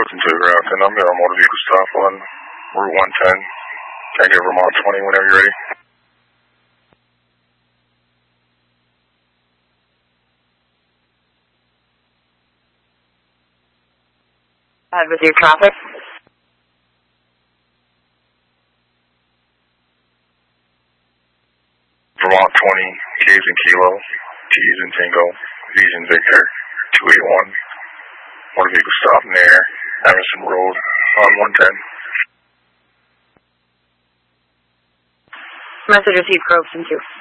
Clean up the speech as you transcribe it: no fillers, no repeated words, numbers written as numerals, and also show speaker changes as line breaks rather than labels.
Looking to Grafton. I'm there on motor vehicle stop on Route 110. Thank you, Vermont 20, whenever you're ready.
With your traffic?
Vermont 20, K's in Kilo, T's in Tango, V's in Victor, 281. Motor vehicle stop near Emerson Road on 110.
Message received, Groveton 2.